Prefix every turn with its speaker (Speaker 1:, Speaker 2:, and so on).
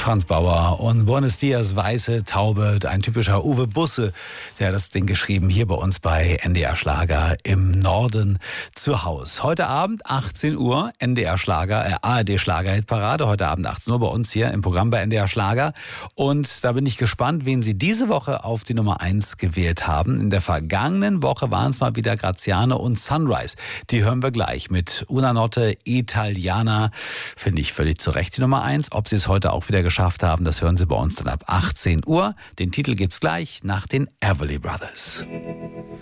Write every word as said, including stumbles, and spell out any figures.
Speaker 1: Franz Bauer und Buenos Dias, Weiße Taube, ein typischer Uwe Busse, der hat das Ding geschrieben, hier bei uns bei N D R Schlager im Norden zu Haus. Heute Abend achtzehn Uhr, N D R Schlager, äh, A R D Schlager-Hitparade, heute Abend achtzehn Uhr bei uns hier im Programm bei N D R Schlager. Und da bin ich gespannt, wen Sie diese Woche auf die Nummer eins gewählt haben. In der vergangenen Woche waren es mal wieder Graziano und Sunrise. Die hören wir gleich mit Una Notte Italiana. Finde ich völlig zu Recht die Nummer eins. Ob Sie es heute auch wieder geschafft haben, das hören Sie bei uns dann ab achtzehn Uhr. Den Titel gibt's gleich nach den Everly Brothers.